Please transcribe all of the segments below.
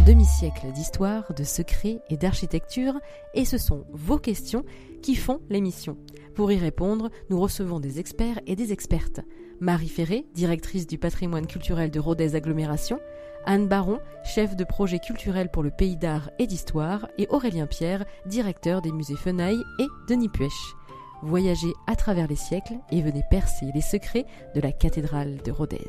demi-siècle d'histoire, de secrets et d'architecture, et ce sont vos questions qui font l'émission. Pour y répondre, nous recevons des experts et des expertes. Marie Ferré, directrice du patrimoine culturel de Rodez Agglomération, Anne Baron, chef de projet culturel pour le Pays d'Art et d'Histoire, et Aurélien Pierre, directeur des musées Fenaille et Denis Puech. Voyagez à travers les siècles et venez percer les secrets de la cathédrale de Rodez.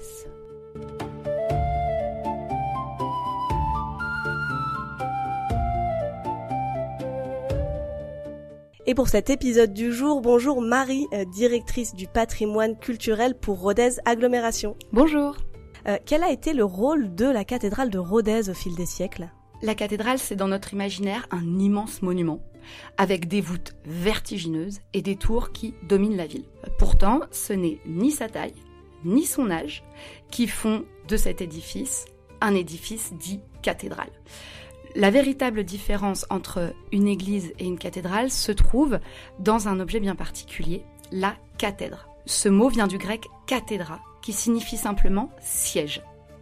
Et pour cet épisode du jour, bonjour Marie, directrice du patrimoine culturel pour Rodez Agglomération. Bonjour. Quel a été le rôle de la cathédrale de Rodez au fil des siècles ? La cathédrale, c'est dans notre imaginaire un immense monument, avec des voûtes vertigineuses et des tours qui dominent la ville. Pourtant, ce n'est ni sa taille, ni son âge qui font de cet édifice un édifice dit cathédrale. La véritable différence entre une église et une cathédrale se trouve dans un objet bien particulier, la cathèdre. Ce mot vient du grec kathédra, qui signifie simplement siège.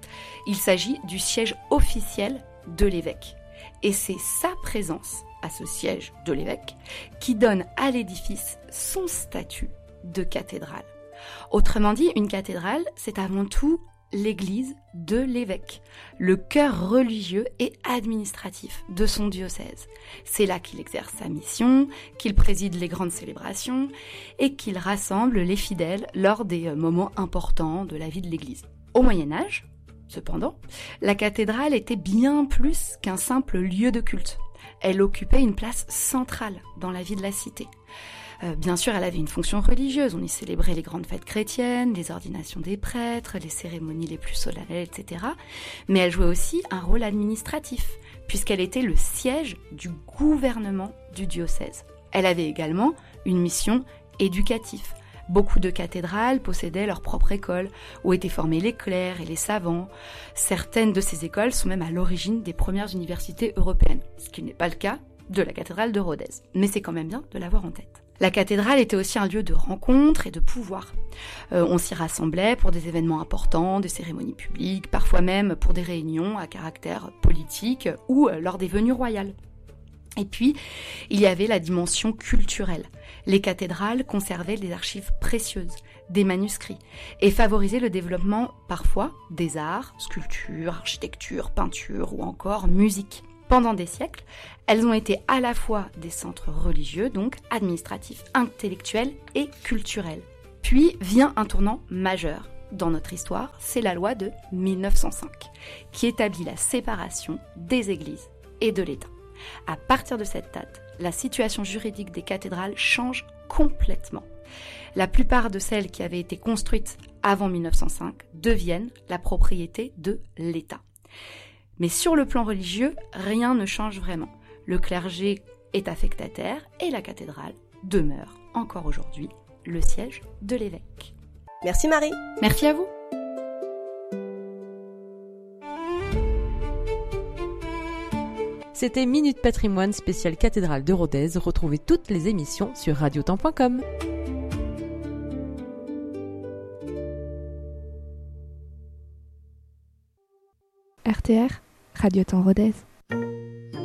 Il s'agit du siège officiel de l'évêque. Et c'est sa présence à ce siège de l'évêque qui donne à l'édifice son statut de cathédrale. Autrement dit, une cathédrale, c'est avant tout l'église de l'évêque, le cœur religieux et administratif de son diocèse. C'est là qu'il exerce sa mission, qu'il préside les grandes célébrations et qu'il rassemble les fidèles lors des moments importants de la vie de l'église. Au Moyen-Âge, cependant, la cathédrale était bien plus qu'un simple lieu de culte. Elle occupait une place centrale dans la vie de la cité. Bien sûr, elle avait une fonction religieuse. On y célébrait les grandes fêtes chrétiennes, les ordinations des prêtres, les cérémonies les plus solennelles, etc. Mais elle jouait aussi un rôle administratif, puisqu'elle était le siège du gouvernement du diocèse. Elle avait également une mission éducative. Beaucoup de cathédrales possédaient leur propre école, où étaient formés les clercs et les savants. Certaines de ces écoles sont même à l'origine des premières universités européennes, ce qui n'est pas le cas de la cathédrale de Rodez. Mais c'est quand même bien de l'avoir en tête. La cathédrale était aussi un lieu de rencontre et de pouvoir. On s'y rassemblait pour des événements importants, des cérémonies publiques, parfois même pour des réunions à caractère politique ou lors des venues royales. Et puis, il y avait la dimension culturelle. Les cathédrales conservaient des archives précieuses, des manuscrits, et favorisaient le développement parfois des arts, sculpture, architecture, peinture ou encore musique. Pendant des siècles, elles ont été à la fois des centres religieux, donc administratifs, intellectuels et culturels. Puis vient un tournant majeur dans notre histoire, c'est la loi de 1905, qui établit la séparation des églises et de l'État. À partir de cette date, la situation juridique des cathédrales change complètement. La plupart de celles qui avaient été construites avant 1905 deviennent la propriété de l'État. Mais sur le plan religieux, rien ne change vraiment. Le clergé est affectataire et la cathédrale demeure encore aujourd'hui le siège de l'évêque. Merci Marie. Merci à vous. C'était Minute Patrimoine spéciale cathédrale de Rodez. Retrouvez toutes les émissions sur radiotemps.com. RTR, Radio Temps Rodez.